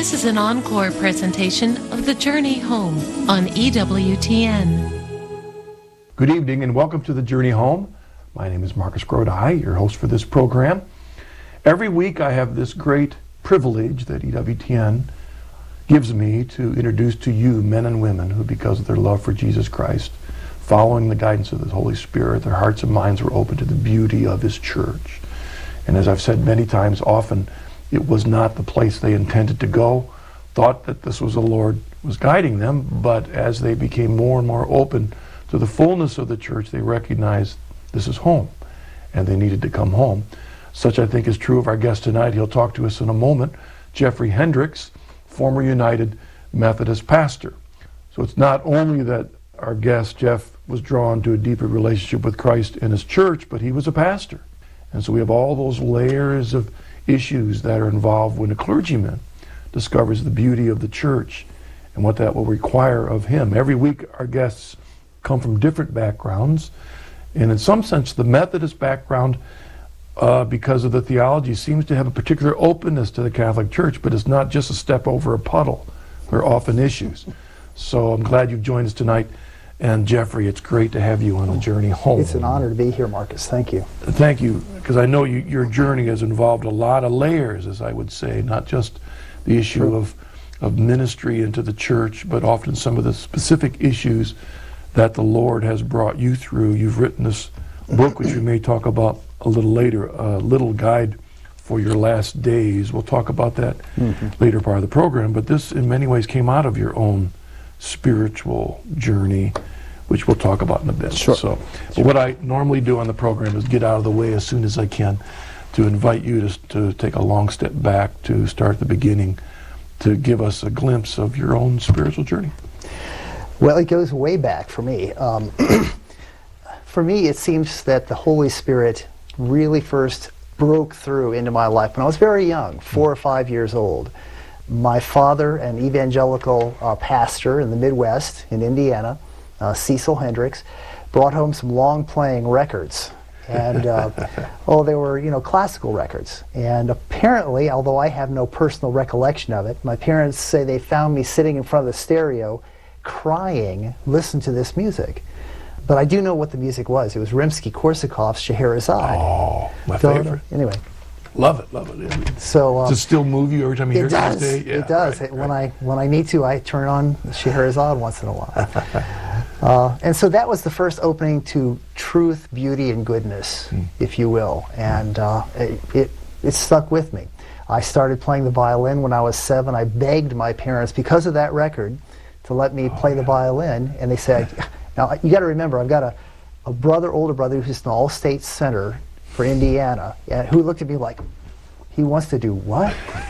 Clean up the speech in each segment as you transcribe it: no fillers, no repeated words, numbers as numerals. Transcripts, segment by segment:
This is an encore presentation of The Journey Home on EWTN. Good evening and welcome to The Journey Home. My name is Marcus Grodi, your host for this program. Every week I have this great privilege that EWTN gives me to introduce to you men and women who, because of their love for Jesus Christ, following the guidance of the Holy Spirit, their hearts and minds were open to the beauty of His church. And as I've said many times, often it was not the place they intended to go, thought that this was the Lord was guiding them, but as they became more and more open to the fullness of the church, they recognized this is home, and they needed to come home. Such, I think, is true of our guest tonight. He'll talk to us in a moment. Jeffrey Hendricks, former United Methodist pastor. So it's not only that our guest, Jeff, was drawn to a deeper relationship with Christ and His church, but he was a pastor. And so we have all those layers of issues that are involved when a clergyman discovers the beauty of the church and what that will require of him. Every week our guests come from different backgrounds, and in some sense the Methodist background, because of the theology, seems to have a particular openness to the Catholic Church, but it's not just a step over a puddle. There are often issues. So I'm glad you've joined us tonight. And Jeffrey, it's great to have you on the journey home. It's an honor to be here, Marcus. Thank you. Thank you, because I know your journey has involved a lot of layers, as I would say, not just the issue of ministry into the church, but often some of the specific issues that the Lord has brought you through. You've written this book, which we may talk about a little later, a little guide for your last days. We'll talk about that later part of the program, but this in many ways came out of your own spiritual journey, which we'll talk about in a bit. Sure. But what I normally do on the program is get out of the way as soon as I can to invite you to take a long step back, to start at the beginning, to give us a glimpse of your own spiritual journey. Well, it goes way back for me. For me, it seems that the Holy Spirit really first broke through into my life when I was very young, 4 or 5 years old. My father, an evangelical pastor in the Midwest in Indiana, Cecil Hendricks, brought home some long-playing records. And, they were, classical records. And apparently, although I have no personal recollection of it, my parents say they found me sitting in front of the stereo crying, listen to this music. But I do know what the music was. It was Rimsky-Korsakov's Scheherazade. Oh, my favorite. Anyway. Love it. So, does it still move you every time you hear it? Yeah, it does. Right. When I need to, I turn on Scheherazade once in a while. And so that was the first opening to truth, beauty, and goodness, if you will. And it stuck with me. I started playing the violin when I was 7. I begged my parents, because of that record, to let me play the violin. And they said, now you got to remember, I've got a older brother who's an all-state center for Indiana, who looked at me like, he wants to do what?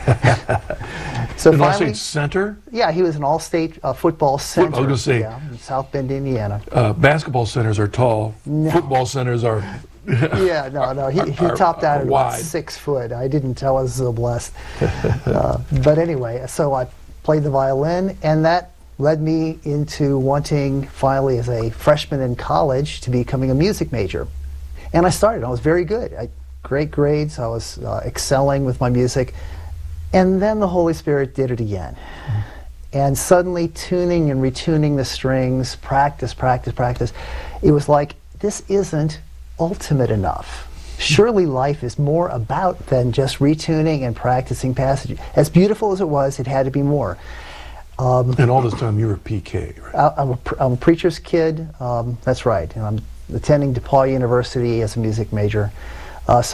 So an finally, all-state center? Yeah, he was an all-state football center. I was going to say, in South Bend, Indiana. Basketball centers are tall. No. Football centers are yeah, no. He topped out at about wide. 6 foot. I didn't tell. I was so blessed. But anyway, so I played the violin, and that led me into wanting, finally, as a freshman in college, to becoming a music major. And I started. I was very good. Great grades. I was excelling with my music. And then the Holy Spirit did it again. And suddenly tuning and retuning the strings, practice. It was like, this isn't ultimate enough. Surely life is more about than just retuning and practicing passages. As beautiful as it was, it had to be more. And all this time you were PK, right? I'm a preacher's kid. That's right. And I'm attending DePaul University as a music major. I've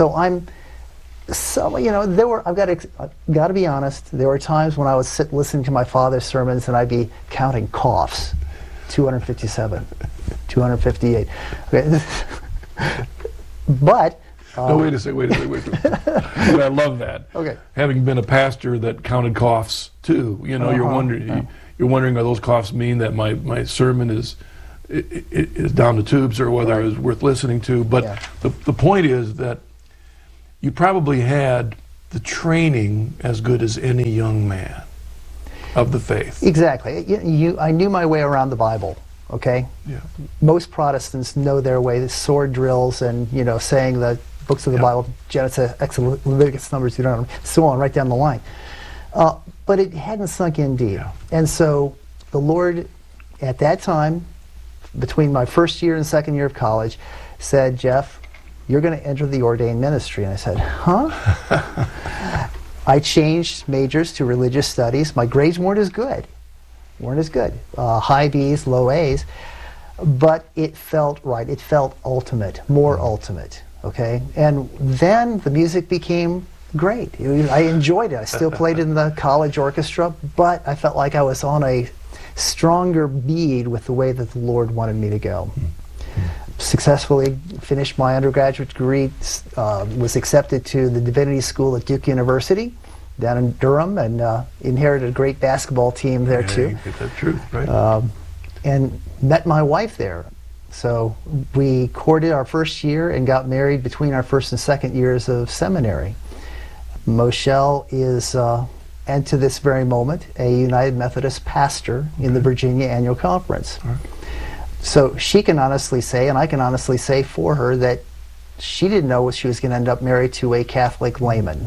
got to be honest, there were times when I would sit listening to my father's sermons and I'd be counting coughs. 257, 258. Okay. But no, wait a second. I love that. Okay. Having been a pastor that counted coughs too, you're wondering, are those coughs mean that my sermon is down the tubes, or whether it was worth listening to? But the point is that you probably had the training as good as any young man of the faith. Exactly. I knew my way around the Bible. Okay. Yeah. Most Protestants know their way. The sword drills and saying the books of the Bible, Genesis, Exodus, Leviticus, Numbers, Deuteronomy, so on, right down the line. But it hadn't sunk in deep. Yeah. And so the Lord, at that time, between my first year and second year of college, said, Jeff, you're going to enter the ordained ministry. And I said, huh? I changed majors to religious studies. My grades weren't as good. High B's, low A's. But it felt right. It felt ultimate, more ultimate. Okay? And then the music became great. I enjoyed it. I still played in the college orchestra, but I felt like I was on a stronger bead with the way that the Lord wanted me to go. Successfully finished my undergraduate degree, was accepted to the Divinity School at Duke University down in Durham, and inherited a great basketball team there too. You get that truth, right? And met my wife there. So we courted our first year and got married between our first and second years of seminary. Moshel is, and to this very moment, a United Methodist pastor in the Virginia Annual Conference. Right. So she can honestly say, and I can honestly say for her, that she didn't know she was going to end up married to a Catholic layman.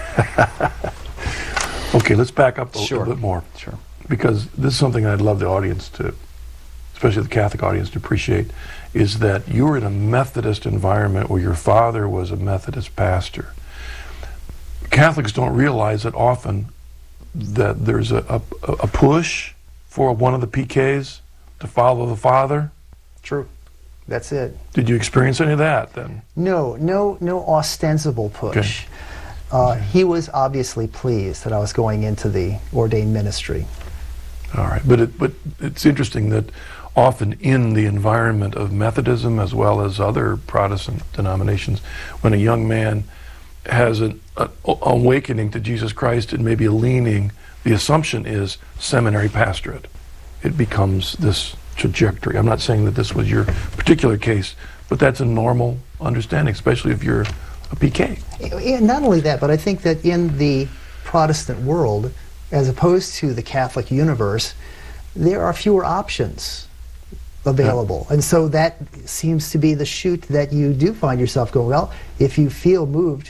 Okay, let's back up a little bit more. Sure. Because this is something I'd love the audience to, especially the Catholic audience, to appreciate, is that you were in a Methodist environment where your father was a Methodist pastor. Catholics don't realize that often that there's a push for one of the PKs to follow the father. True. That's it. Did you experience any of that then? No ostensible push. Okay. He was obviously pleased that I was going into the ordained ministry. All right, but it's interesting that often in the environment of Methodism as well as other Protestant denominations, when a young man has an awakening to Jesus Christ and maybe a leaning, the assumption is seminary pastorate. It becomes this trajectory. I'm not saying that this was your particular case, but that's a normal understanding, especially if you're a PK. And not only that, but I think that in the Protestant world, as opposed to the Catholic universe, there are fewer options available. And so that seems to be the chute that you do find yourself going, well, if you feel moved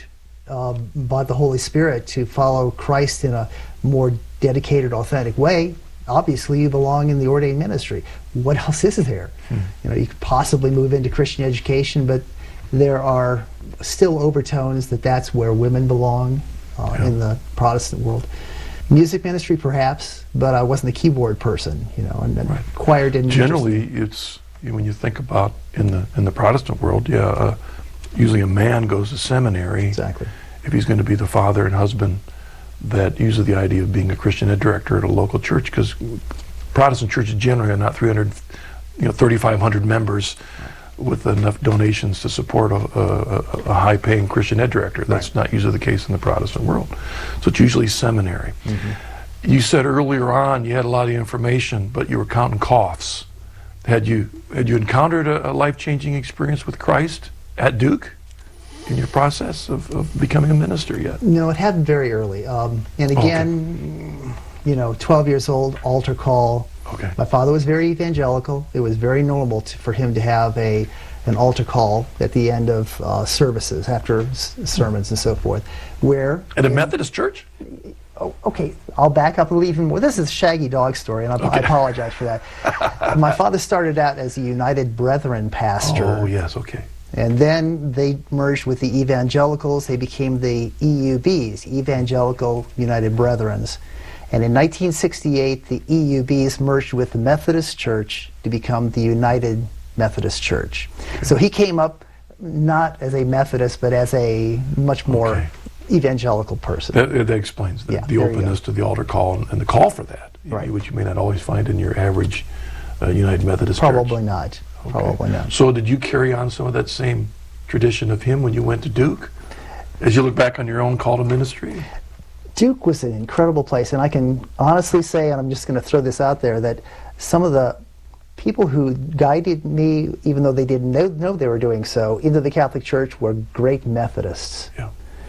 by the Holy Spirit to follow Christ in a more dedicated, authentic way, obviously you belong in the ordained ministry. What else is there? You know, you could possibly move into Christian education, but there are still overtones that that's where women belong in the Protestant world. Music ministry, perhaps, but I wasn't a keyboard person, you know, and Right. choir didn't. Generally, it's when you think about in the Protestant world, usually a man goes to seminary. Exactly. If he's going to be the father and husband, that usually the idea of being a Christian ed director at a local church, because Protestant churches generally are not 3,500 members with enough donations to support a high-paying Christian ed director. That's not usually the case in the Protestant world. So it's usually seminary. You said earlier on you had a lot of information, but you were counting coughs. Had you encountered a life-changing experience with Christ at Duke in your process of becoming a minister yet? No, it happened very early. And again, you know, 12 years old, altar call. Okay. My father was very evangelical. It was very normal for him to have an altar call at the end of services, after sermons and so forth. Where At a Methodist church? Oh, okay, I'll back up a little even more. This is a shaggy dog story, and I apologize for that. My father started out as a United Brethren pastor. Oh, yes, okay. And then they merged with the evangelicals. They became the EUBs, Evangelical United Brethrens. And in 1968, the EUBs merged with the Methodist Church to become the United Methodist Church. So he came up not as a Methodist, but as a much more evangelical person. That explains the openness to the altar call and the call for that, which you may not always find in your average United Methodist church. Probably not. Okay. Probably not. So did you carry on some of that same tradition of him when you went to Duke? As you look back on your own call to ministry? Duke was an incredible place, and I can honestly say, and I'm just going to throw this out there, that some of the people who guided me, even though they didn't know they were doing so, into the Catholic Church were great Methodists. Yeah.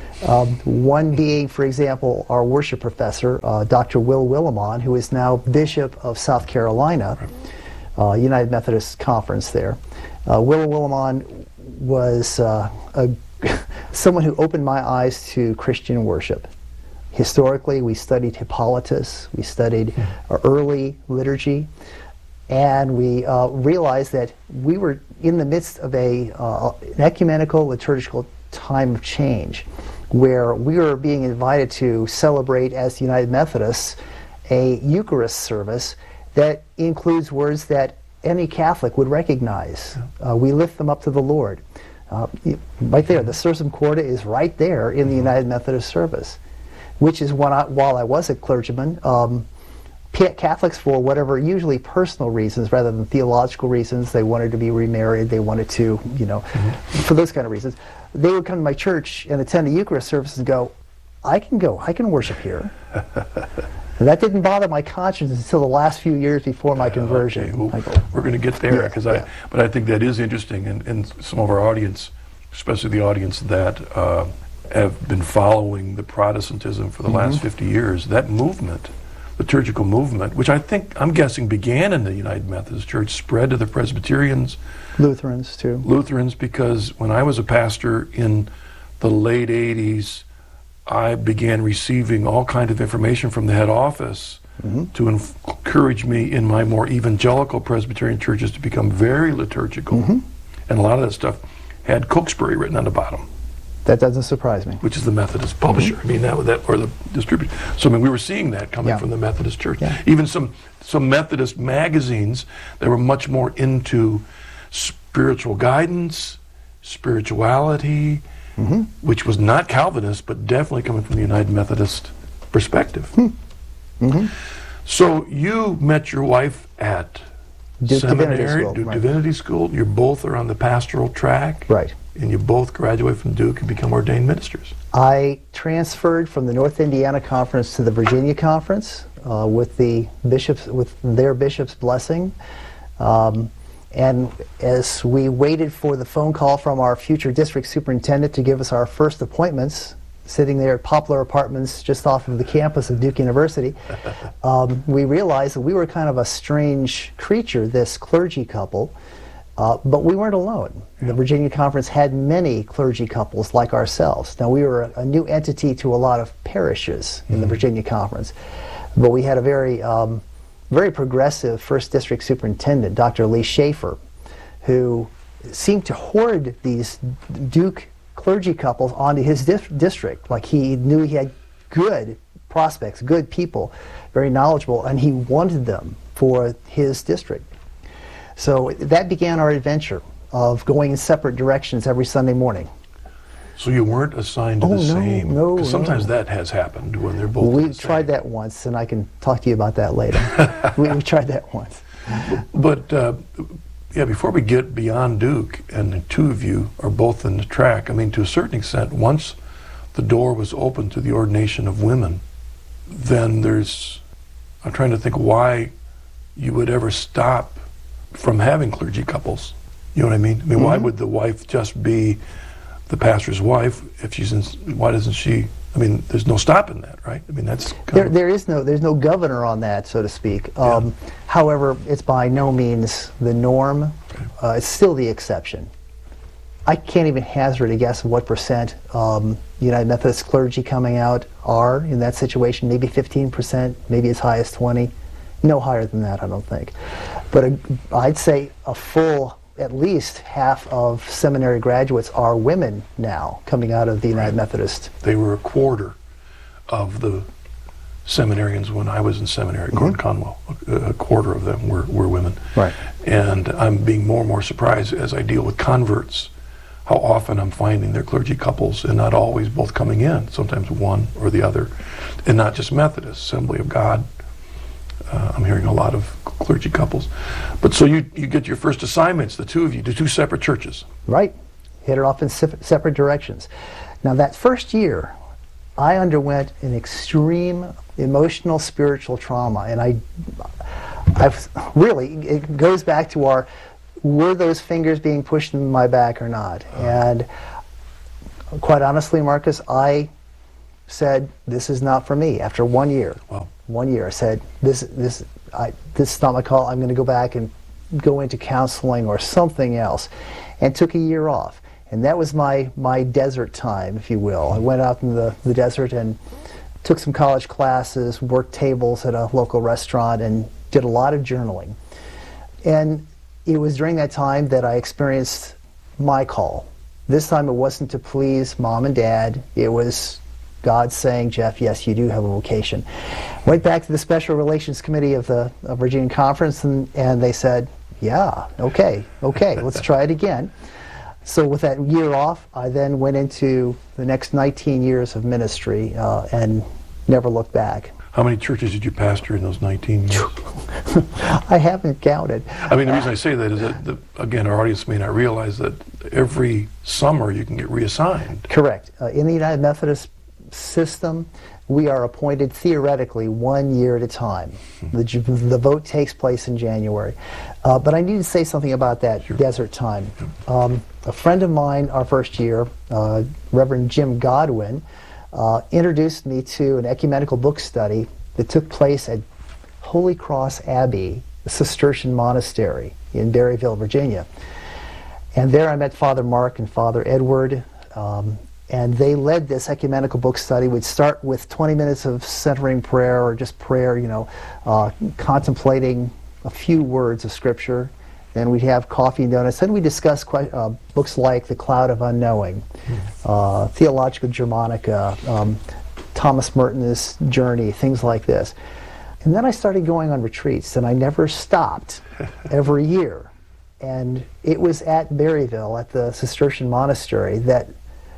One being, for example, our worship professor, Dr. Will Willimon, who is now Bishop of South Carolina, United Methodist Conference there. Will Willimon was someone who opened my eyes to Christian worship. Historically, we studied Hippolytus, we studied early liturgy, and we realized that we were in the midst of an ecumenical liturgical time of change, where we were being invited to celebrate as United Methodists a Eucharist service that includes words that any Catholic would recognize. We lift them up to the Lord. Right there, the Sursum Corda is right there in the United Methodist service, which is while I was a clergyman, Catholics, for whatever, usually personal reasons rather than theological reasons, they wanted to be remarried, they wanted to, for those kind of reasons, they would come to my church and attend a Eucharist service and go, I can worship here. And that didn't bother my conscience until the last few years before my conversion. Okay. Well, we're going to get there, but I think that is interesting, and some of our audience, especially the audience that have been following the Protestantism for the last 50 years, that movement, liturgical movement, which I'm guessing began in the United Methodist Church, spread to the Presbyterians. Lutherans, too. Lutherans, because when I was a pastor in the late 80s, I began receiving all kinds of information from the head office to encourage me in my more evangelical Presbyterian churches to become very liturgical. And a lot of that stuff had Cokesbury written on the bottom. That doesn't surprise me. Which is the Methodist publisher. I mean, or the distributor. So I mean, we were seeing that coming from the Methodist Church. Even some Methodist magazines that were much more into spiritual guidance, spirituality, which was not Calvinist, but definitely coming from the United Methodist perspective. So you met your wife at Duke seminary, Divinity School, Duke right. Divinity School. You both are on the pastoral track. Right. And you both graduate from Duke and become ordained ministers. I transferred from the North Indiana Conference to the Virginia Conference with their bishop's blessing. And as we waited for the phone call from our future district superintendent to give us our first appointments, sitting there at Poplar Apartments just off of the campus of Duke University, we realized that we were kind of a strange creature, this clergy couple. But we weren't alone. The Virginia Conference had many clergy couples like ourselves. Now, we were a new entity to a lot of parishes in the Virginia Conference, but we had a very progressive first district superintendent, Dr. Lee Schaefer, who seemed to hoard these Duke clergy couples onto his district. Like, he knew he had good prospects, good people, very knowledgeable, and he wanted them for his district. So that began our adventure of going in separate directions every Sunday morning. So you weren't assigned to the same? No, because sometimes that has happened when they're both We tried that once, and I can talk to you about that later. we tried that once. But before we get beyond Duke, and the two of you are both in the track, I mean, to a certain extent, once the door was open to the ordination of women, then I'm trying to think why you would ever stop from having clergy couples. You know what I mean? I mean, why would the wife just be the pastor's wife if why doesn't she? I mean, there's no stopping that, right? I mean, that's there's no governor on that, so to speak. However, it's by no means the norm. Okay. It's still the exception. I can't even hazard a guess of what percent United Methodist clergy coming out are in that situation. Maybe 15%, maybe as high as 20%. No higher than that, I don't think. But I'd say a full, at least half of seminary graduates are women now coming out of the United Methodist. They were a quarter of the seminarians when I was in seminary at Gordon Conwell. A quarter of them were women. Right. And I'm being more and more surprised as I deal with converts how often I'm finding they're clergy couples, and not always both coming in, sometimes one or the other, and not just Methodist, Assembly of God. I'm hearing a lot of clergy couples. But so you get your first assignments, the two of you, to two separate churches. Right. Headed off in separate directions. Now, that first year, I underwent an extreme emotional, spiritual trauma. And I've really, it goes back to were those fingers being pushed in my back or not? And quite honestly, Marcus, I said, this is not for me. After 1 year. Wow. 1 year, I said, this is not my call. I'm going to go back and go into counseling or something else, and took a year off. And that was my desert time, if you will. I went out in the desert and took some college classes, worked tables at a local restaurant, and did a lot of journaling. And it was during that time that I experienced my call. This time it wasn't to please Mom and Dad. It was God saying, Jeff, yes, you do have a vocation. Went back to the Special Relations Committee of the Virginia Conference, and they said, yeah, okay, let's try it again. So with that year off, I then went into the next 19 years of ministry and never looked back. How many churches did you pastor in those 19 years? I haven't counted. I mean, the reason I say that is that, again, our audience may not realize that every summer you can get reassigned. Correct. In the United Methodist system, we are appointed theoretically 1 year at a time. The vote takes place in January. But I need to say something about that desert time. A friend of mine, our first year, Reverend Jim Godwin, introduced me to an ecumenical book study that took place at Holy Cross Abbey, a Cistercian monastery in Berryville, Virginia. And there I met Father Mark and Father Edward, and they led this ecumenical book study. We'd start with 20 minutes of centering prayer, or just prayer, contemplating a few words of Scripture. Then we'd have coffee and donuts. Then we'd discuss books like The Cloud of Unknowing, Theologica Germanica, Thomas Merton's Journey, things like this. And then I started going on retreats, and I never stopped every year. And it was at Berryville, at the Cistercian monastery, that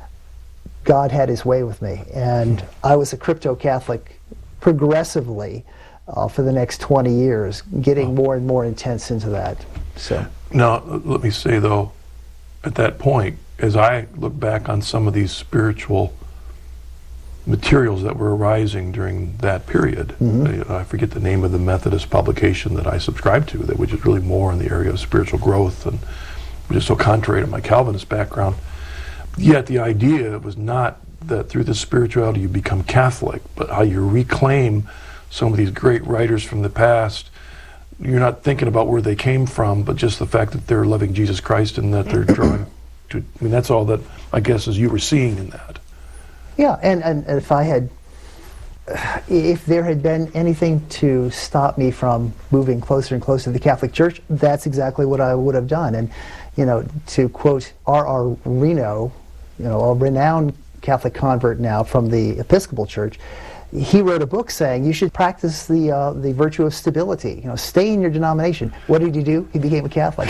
God had his way with me. And I was a crypto-Catholic progressively for the next 20 years, getting more and more intense into that. So now, let me say, though, at that point, as I look back on some of these spiritual materials that were arising during that period, I forget the name of the Methodist publication that I subscribed to, which is really more in the area of spiritual growth, and which is so contrary to my Calvinist background. Yet the idea was not that through this spirituality you become Catholic, but how you reclaim some of these great writers from the past. You're not thinking about where they came from, but just the fact that they're loving Jesus Christ and that they're drawing to, I mean, that's all that, I guess, is you were seeing in that. Yeah, and if there had been anything to stop me from moving closer and closer to the Catholic Church, that's exactly what I would have done. And, to quote R.R. Reno, a renowned Catholic convert now from the Episcopal Church, he wrote a book saying you should practice the virtue of stability. Stay in your denomination. What did he do? He became a Catholic.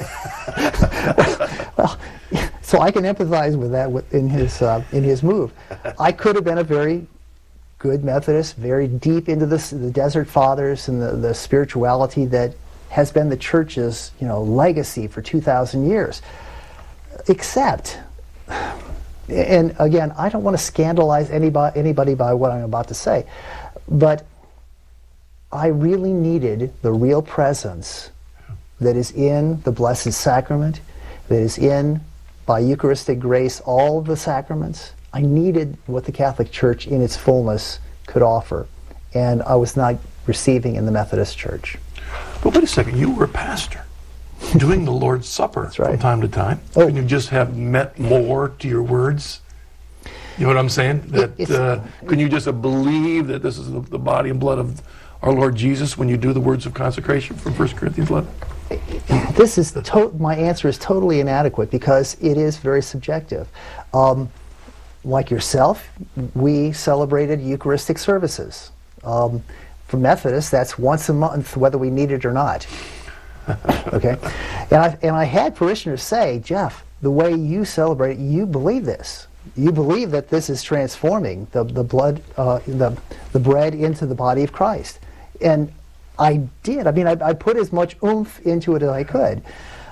Well, so I can empathize with that in his move. I could have been a very good Methodist, very deep into the Desert Fathers and the spirituality that has been the Church's legacy for 2,000 years. Except, and again, I don't want to scandalize anybody by what I'm about to say, but I really needed the real presence that is in the Blessed Sacrament, that is in, by Eucharistic grace, all of the sacraments. I needed what the Catholic Church in its fullness could offer, and I was not receiving in the Methodist Church. But wait a second, you were a pastor doing the Lord's Supper from time to time. Oh. Can you just have met more to your words? You know what I'm saying? Can you just believe that this is the body and blood of our Lord Jesus when you do the words of consecration from 1 Corinthians 11? This is my answer is totally inadequate because it is very subjective. Like yourself, we celebrated Eucharistic services. For Methodists, that's once a month, whether we need it or not. Okay, and I had parishioners say, Jeff, the way you celebrate, you believe this. You believe that this is transforming the blood, the bread into the body of Christ, and I did. I mean, I put as much oomph into it as I could,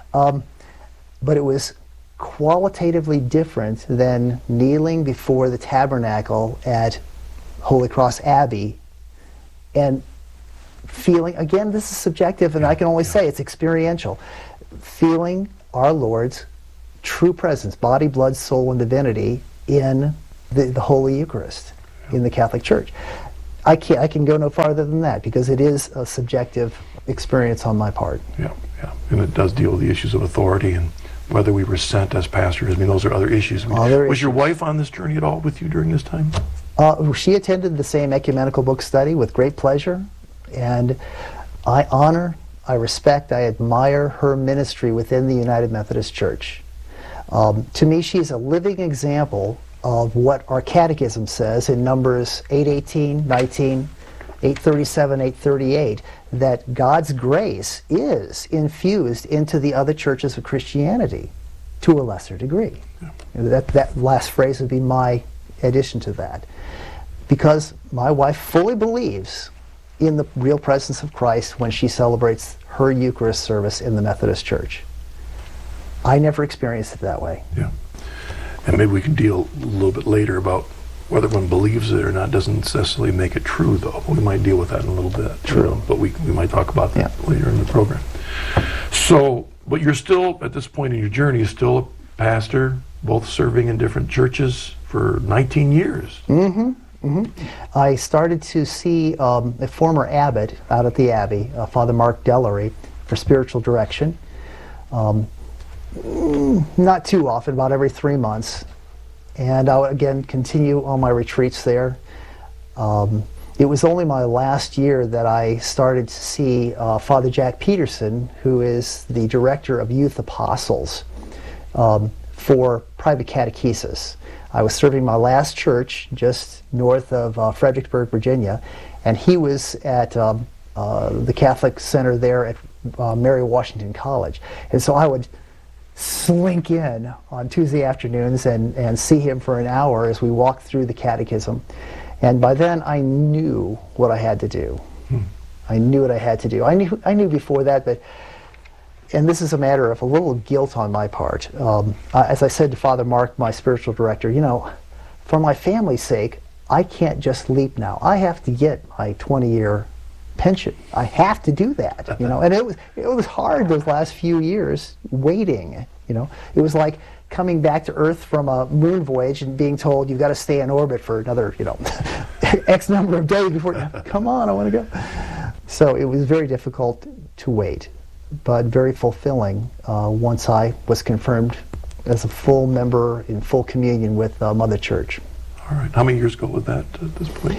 but it was qualitatively different than kneeling before the tabernacle at Holy Cross Abbey and feeling, again, this is subjective, and I can only say it's experiential, feeling our Lord's true presence, body, blood, soul, and divinity in the Holy Eucharist in the Catholic Church. I can go no farther than that because it is a subjective experience on my part. Yeah, and it does deal with the issues of authority and whether we were sent as pastors. I mean, those are other issues. Was your wife on this journey at all with you during this time? She attended the same ecumenical book study with great pleasure, and I honor, I respect, I admire her ministry within the United Methodist Church. To me, she's a living example of what our catechism says in Numbers 8:18, 19, 8:37, 8:38, that God's grace is infused into the other churches of Christianity to a lesser degree. Yeah. That last phrase would be my addition to that. Because my wife fully believes in the real presence of Christ when she celebrates her Eucharist service in the Methodist Church. I never experienced it that way. Yeah. And maybe we can deal a little bit later about whether one believes it or not doesn't necessarily make it true, though. We might deal with that in a little bit. True. You know, but we might talk about that later in the program. So, but you're still, at this point in your journey, you're still a pastor, both serving in different churches for 19 years. Mm-hmm. Mm-hmm. I started to see a former abbot out at the Abbey, Father Mark Dellery, for spiritual direction. Not too often, about every 3 months. And I would again continue on my retreats there. It was only my last year that I started to see Father Jack Peterson, who is the director of Youth Apostles, for private catechesis. I was serving my last church just north of Fredericksburg, Virginia, and he was at the Catholic Center there at Mary Washington College. And so I would slink in on Tuesday afternoons and see him for an hour as we walked through the catechism. And by then I knew what I had to do. I knew what I had to do. I knew before that, and this is a matter of a little guilt on my part. As I said to Father Mark, my spiritual director, you know, for my family's sake, I can't just leap now. I have to get my 20-year pension. I have to do that, you know. And it was hard those last few years waiting, you know. It was like coming back to Earth from a moon voyage and being told you've got to stay in orbit for another, you know, X number of days before, come on, I want to go. So it was very difficult to wait, but very fulfilling once I was confirmed as a full member in full communion with Mother Church. All right. How many years ago was that at this point?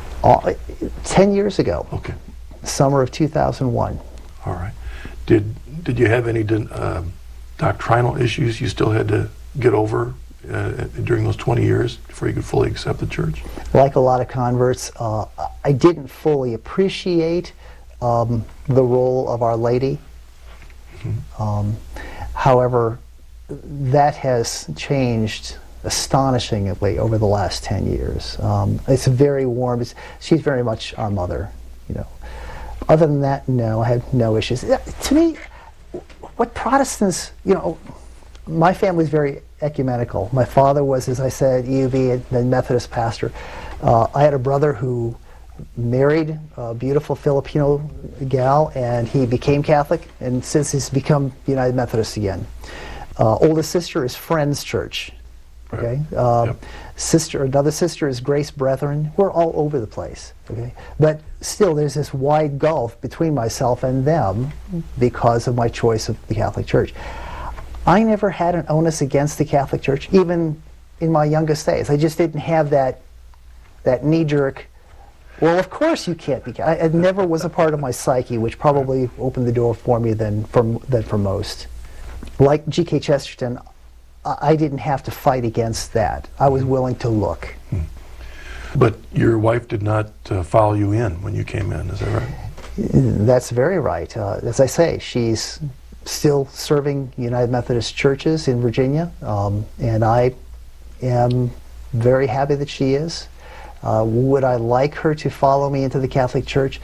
10 years ago. Okay. Summer of 2001. All right. Did you have any doctrinal issues you still had to get over during those 20 years before you could fully accept the church? Like a lot of converts, I didn't fully appreciate the role of Our Lady. Mm-hmm. However, that has changed astonishingly over the last 10 years. It's very warm. She's very much our mother, you know. Other than that, no, I had no issues. To me, what Protestants, you know, my family's very ecumenical. My father was, as I said, EUV and then Methodist pastor. I had a brother who married a beautiful Filipino gal, and he became Catholic, and since he's become United Methodist again. Oldest sister is Friends Church. Okay, another sister is Grace Brethren. We're all over the place. Okay, but still, there's this wide gulf between myself and them because of my choice of the Catholic Church. I never had an onus against the Catholic Church, even in my youngest days. I just didn't have that knee-jerk. Well, of course you can't be. It never was a part of my psyche, which probably opened the door for me than for most. Like G.K. Chesterton, I didn't have to fight against that. I was willing to look. But your wife did not follow you in when you came in, is that right? That's very right. As I say, she's still serving United Methodist churches in Virginia, and I am very happy that she is. Would I like her to follow me into the Catholic Church?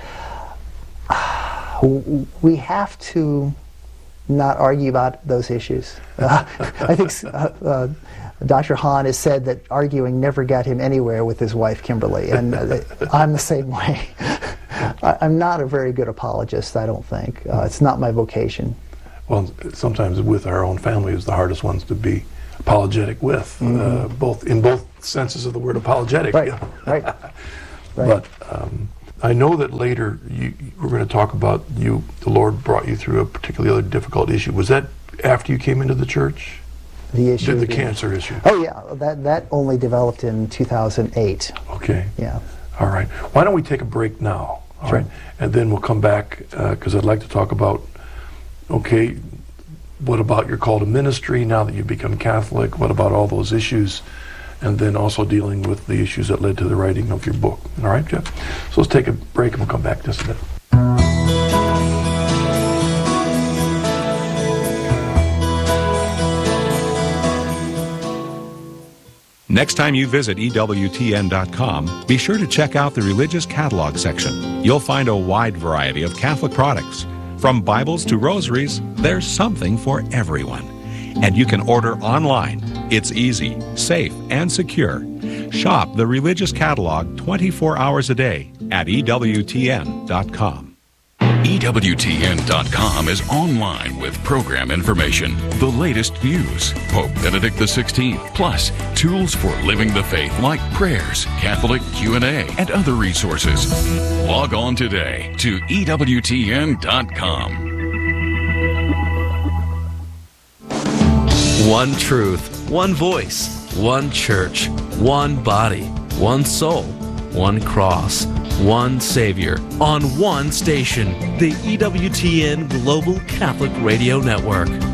We have to not argue about those issues. I think Dr. Hahn has said that arguing never got him anywhere with his wife, Kimberly, and I'm the same way. I'm not a very good apologist, I don't think. It's not my vocation. Well, sometimes with our own family is the hardest ones to be apologetic with, both in both senses of the word apologetic. Right, right. But I know that later we're going to talk about the Lord brought you through a particularly difficult issue. Was that after you came into the church? The issue, the cancer issue. Oh yeah, that only developed in 2008. Okay. Okay. Yeah. All right. Why don't we take a break now? All Sure. right. And then we'll come back because I'd like to talk about, okay, what about your call to ministry now that you've become Catholic? What about all those issues? And then also dealing with the issues that led to the writing of your book. All right, Jeff? So let's take a break and we'll come back in just a minute. Next time you visit EWTN.com, be sure to check out the religious catalog section. You'll find a wide variety of Catholic products. From Bibles to rosaries, there's something for everyone. And you can order online. It's easy, safe, and secure. Shop the religious catalog 24 hours a day at EWTN.com. EWTN.com is online with program information, the latest news, Pope Benedict XVI, plus tools for living the faith like prayers, Catholic Q&A, and other resources. Log on today to EWTN.com. One truth, one voice, one church, one body, one soul, one cross, one Savior, on one station, the EWTN Global Catholic Radio Network.